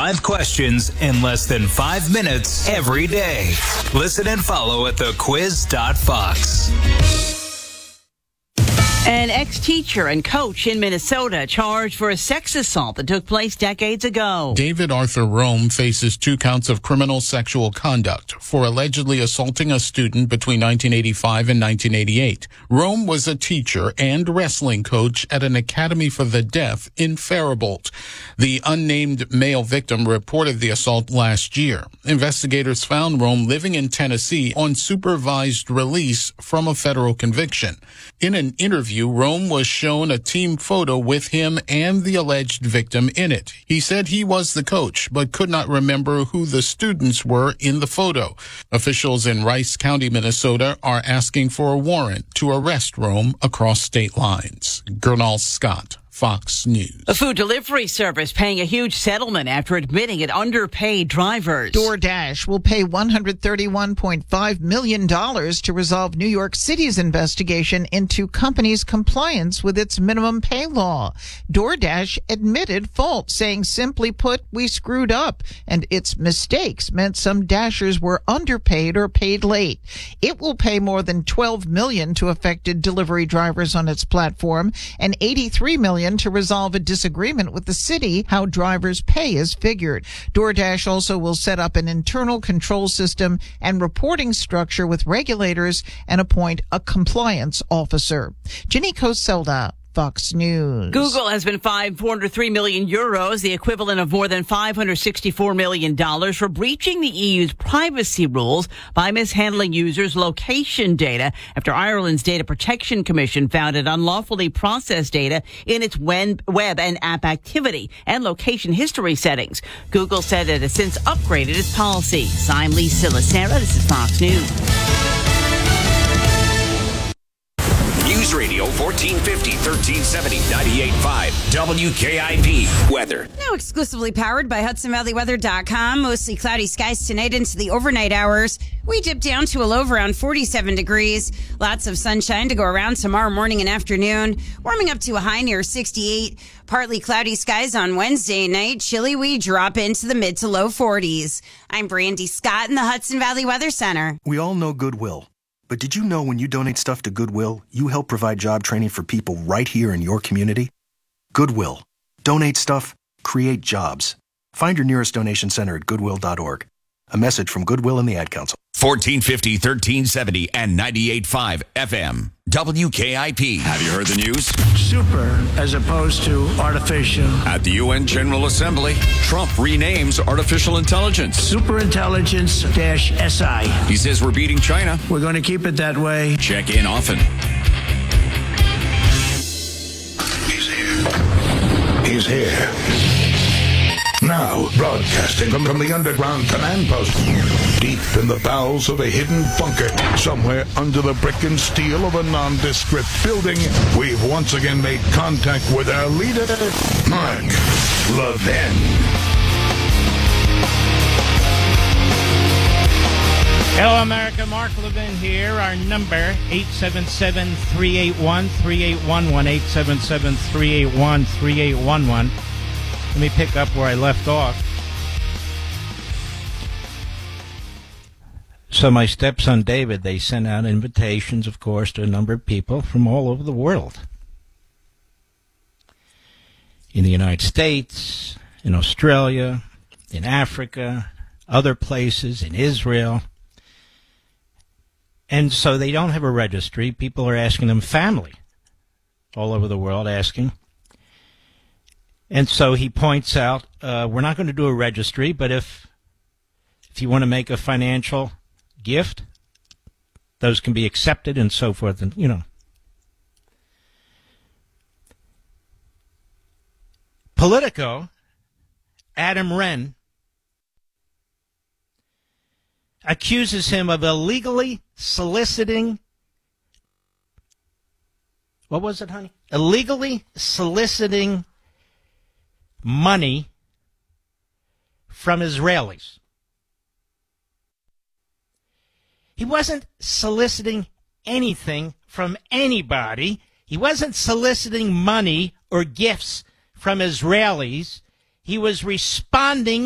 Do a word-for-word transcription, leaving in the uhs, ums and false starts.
Five questions in less than five minutes every day. Listen and follow at the quiz dot fox. An ex-teacher and coach in Minnesota charged for a sex assault that took place decades ago. David Arthur Rome faces two counts of criminal sexual conduct for allegedly assaulting a student between nineteen eighty-five and nineteen eighty-eight. Rome was a teacher and wrestling coach at an academy for the deaf in Faribault. The unnamed male victim reported the assault last year. Investigators found Rome living in Tennessee on supervised release from a federal conviction. In an interview, Rome was shown a team photo with him and the alleged victim in it. He said he was the coach, but could not remember who the students were in the photo. Officials in Rice County, Minnesota, are asking for a warrant to arrest Rome across state lines. Gernal Scott, Fox News. A food delivery service paying a huge settlement after admitting it underpaid drivers. DoorDash will pay one hundred thirty-one point five million dollars to resolve New York City's investigation into company's compliance with its minimum pay law. DoorDash admitted fault, saying, simply put, we screwed up, and its mistakes meant some Dashers were underpaid or paid late. It will pay more than twelve million dollars to affected delivery drivers on its platform and eighty-three million dollars to resolve a disagreement with the city how drivers' pay is figured. DoorDash also will set up an internal control system and reporting structure with regulators and appoint a compliance officer. Ginny Coselda, Fox News. Google has been fined four hundred three million euros, the equivalent of more than five hundred sixty-four million dollars, for breaching the E U's privacy rules by mishandling users' location data after Ireland's Data Protection Commission found it unlawfully processed data in its web and app activity and location history settings. Google said it has since upgraded its policy. I'm Lisa Lacera. This is Fox News. News Radio fourteen fifty, thirteen seventy, ninety-eight point five W K I P weather. Now exclusively powered by Hudson Valley Weather dot com. Mostly cloudy skies tonight into the overnight hours. We dip down to a low of around forty-seven degrees. Lots of sunshine to go around tomorrow morning and afternoon. Warming up to a high near sixty-eight. Partly cloudy skies on Wednesday night. Chilly, we drop into the mid to low forties. I'm Brandy Scott in the Hudson Valley Weather Center. We all know Goodwill. But did you know when you donate stuff to Goodwill, you help provide job training for people right here in your community? Goodwill. Donate stuff, create jobs. Find your nearest donation center at goodwill dot org. A message from Goodwill and the Ad Council. fourteen fifty, thirteen seventy, and ninety-eight point five F M. W K I P. Have you heard the news? Super as opposed to artificial. At the U N General Assembly, Trump renames artificial intelligence Superintelligence dash S I. He says we're beating China. We're going to keep it that way. Check in often. He's here. He's here. Now, broadcasting from, from the underground command post, deep in the bowels of a hidden bunker, somewhere under the brick and steel of a nondescript building, we've once again made contact with our leader, Mark Levin. Hello, America. Mark Levin here. Our number, eight seven seven, three eight one, three eight one one, eight seven seven, three eight one, three eight one one. Let me pick up where I left off. So my stepson David, they sent out invitations, of course, to a number of people from all over the world. In the United States, in Australia, in Africa, other places, in Israel. And so they don't have a registry. People are asking them, family all over the world asking. And so he points out, uh, we're not going to do a registry, but if if you want to make a financial gift, those can be accepted and so forth, and you know. Politico, Adam Wren, accuses him of illegally soliciting, what was it, honey? Illegally soliciting money from Israelis. He wasn't soliciting anything from anybody. He wasn't soliciting money or gifts from Israelis. He was responding